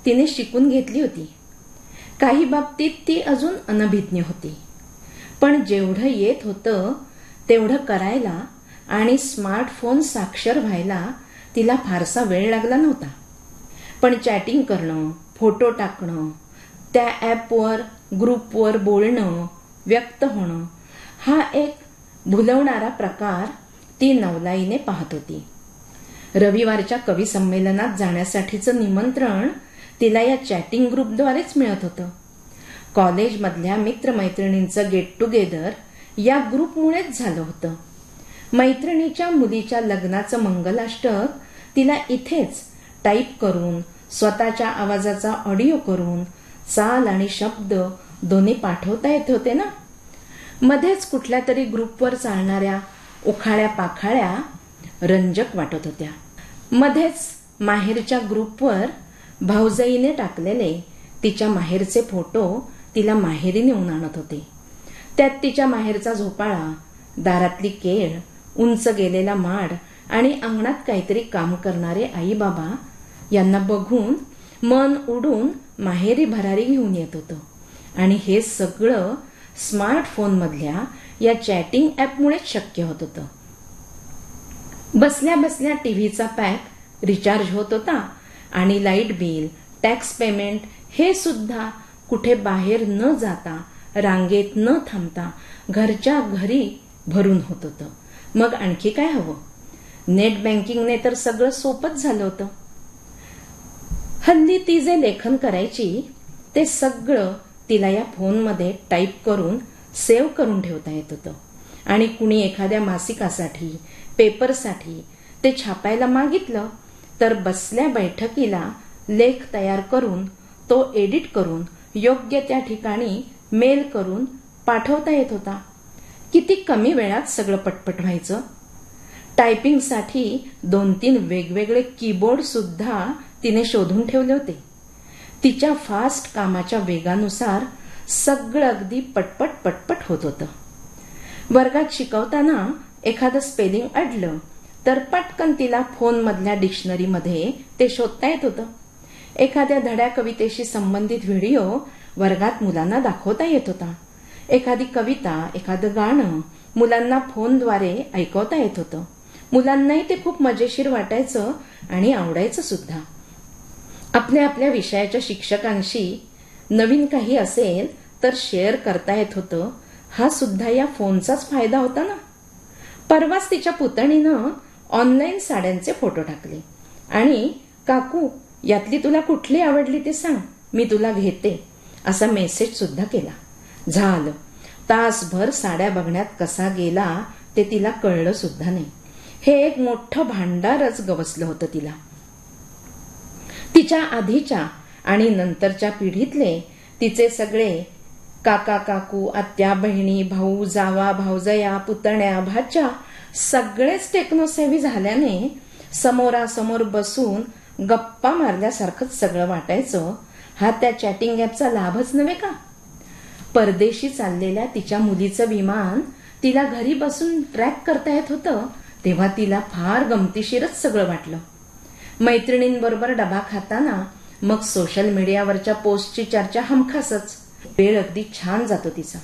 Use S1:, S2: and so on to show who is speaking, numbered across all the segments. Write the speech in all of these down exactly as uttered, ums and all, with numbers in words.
S1: तिने शिकून घेतली होती. काही बाबतीत ती अजून अनभिज्ञ होती. पण जेवढं येत होतं तेवढं करायला आणि स्मार्टफोन साक्षर व्हायला तिला फारसा वेळ लागला नव्हता. पण चॅटिंग करणं, फोटो टाकणं, त्या ॲपवर ग्रुपवर बोलणं, व्यक्त होणं हा एक भुलवणारा प्रकार ती नवलाईने पाहत होती. रविवारच्या कवी संमेलनात जाण्यासाठीचं निमंत्रण तिला या चॅटिंग ग्रुपद्वारेच मिळत होतं. कॉलेजमधल्या मित्रमैत्रिणींचं गेट टुगेदर या ग्रुपमुळेच झालं होतं. मैत्रिणीच्या मुलीच्या लग्नाचं मंगलाष्टक तिला इथेच टाईप करून, स्वतःच्या आवाजाचा ऑडिओ करून चाल आणि शब्द दोन्ही पाठवता येत होते ना. मध्येच कुठल्या तरी ग्रुपवर चालणाऱ्या उखाळ्या पाखाळ्या रंजक वाटत होत्या. मध्येच माहेरच्या ग्रुपवर भाऊजाईने टाकलेले तिच्या माहेरचे फोटो तिला माहेरी नेऊन आणत होते. त्यात तिच्या माहेरचा झोपाळा, दारातली केळ, उंच गेलेला माड आणि अंगणात काहीतरी काम करणारे आई बाबा यांना बघून मन उडून माहेरी भरारी घेऊन येत होतं. आणि हे सगळं स्मार्टफोनमधल्या या चॅटिंग ॲपमुळेच शक्य होत होतं. बसल्या बसल्या टीव्हीचा पॅक रिचार्ज होत होता आणि लाईट बिल, टॅक्स पेमेंट हे सुद्धा कुठे बाहेर न जाता, रांगेत न थांबता घरच्या घरी भरून होत होतं. मग आणखी काय हवं? नेट बँकिंगने तर सगळं सोपंच झालं होतं. हल्ली ती जे लेखन करायची ते सगळं तिला या फोनमध्ये टाईप करून सेव्ह करून ठेवता येत होतं. आणि कुणी एखाद्या मासिकासाठी, पेपरसाठी ते छापायला मागितलं तर बसल्या बैठकीला लेख तयार करून तो एडिट करून योग्य त्या ठिकाणी मेल करून पाठवता येत होता. किती कमी वेळात सगळं पटपट व्हायचं. टायपिंगसाठी दोन तीन वेगवेगळे कीबोर्ड सुद्धा तिने शोधून ठेवले होते. तिच्या फास्ट कामाच्या वेगानुसार सगळं अगदी पटपट पटपट होत होतं. वर्गात शिकवताना एखादं स्पेलिंग अडलं तर पटकन तिला फोनमधल्या डिक्शनरीमध्ये ते शोधता येत होतं. एखाद्या धड्या कवितेशी संबंधित व्हिडिओ वर्गात मुलांना दाखवता येत होता. एखादी कविता, एखादं गाणं मुलांना फोनद्वारे ऐकवता येत होतं. मुलांनाही ते खूप मजेशीर वाटायचं आणि आवडायचं सुद्धा. आपल्या आपल्या विषयाच्या शिक्षकांशी नवीन काही असेल तर शेअर करता येत होतं. हा सुद्धा या फोनचाच फायदा होता ना. परवाच तिच्या पुतणीनं ऑनलाईन साड्यांचे फोटो टाकले आणि काकू यातली तुला कुठली आवडली ते सांग, मी तुला घेते असा मेसेज सुद्धा केला. झालं, तासभर साड्या बघण्यात कसा गेला ते तिला कळलं सुद्धा नाही. हे एक मोठं भांडारच गवसलं होतं तिला. तिच्या आधीच्या आणि नंतरच्या पिढीतले तिचे सगळे काका काकू, आत्या बहिणी, भाऊ जावा, भाऊजया, पुतण्या, भाच्या सगळेच टेक्नोसेव्ही झाल्याने समोरासमोर बसून गप्पा मारल्यासारखंच सगळं वाटायचं. हा त्या चॅटिंग ॲपचा लाभच नव्हे का? परदेशी चाललेल्या तिच्या मुलीचं विमान तिला घरी बसून ट्रॅक करता येत होतं तेव्हा तिला फार गमतीशीरच सगळं वाटलं. मैत्रिणींबरोबर डबा खाताना मग सोशल मीडियावरच्या पोस्टची चर्चा हमखासच. वेळ अगदी छान जातो तिचा.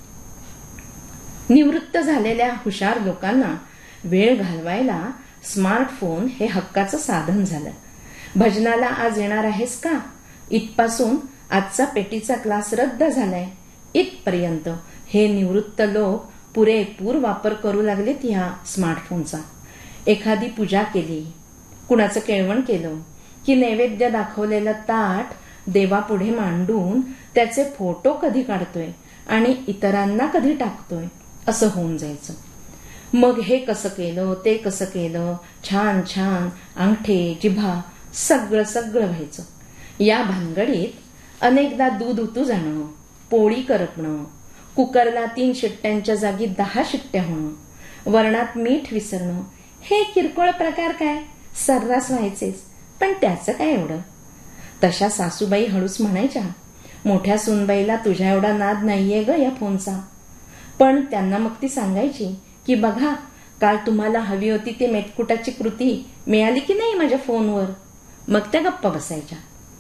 S1: निवृत्त झालेल्या हुशार लोकांना वेळ घालवायला स्मार्टफोन हे हक्काचं साधन झालं. भजनाला आज येणार आहेस का इथपासून आजचा पेटीचा क्लास रद्द झालाय इथपर्यंत हे निवृत्त लोक पुरेपूर वापर करू लागलेत ह्या स्मार्टफोनचा. एखादी पूजा केली, कुणाचं केळवण केलं की नैवेद्य दाखवलेलं ताट देवापुढे मांडून त्याचे फोटो कधी काढतोय आणि इतरांना कधी टाकतोय असं होऊन जायचं. मग हे कसं केलं, ते कसं केलं, छान छान अंगठे, जिभा सगळं सगळं व्हायचं. या भानगडीत अनेकदा दूध उतू जाणं, पोळी करपणं, कुकरला तीन शिट्ट्यांच्या जागी दहा शिट्ट्या होणं, वरणात मीठ विसरणं हे किरकोळ प्रकार काय सर्रास व्हायचेच. पण त्याचं काय एवढं? तशा सासूबाई हळूच म्हणायच्या, मोठ्या सूनबाईला तुझ्या एवढा नाद नाहीये ग या फोनचा. पण त्यांना मग ती सांगायची की बघा काल तुम्हाला हवी होती ती मेटकुटाची कृती मिळाली की नाही माझ्या फोनवर. मग त्या गप्पा बसायच्या.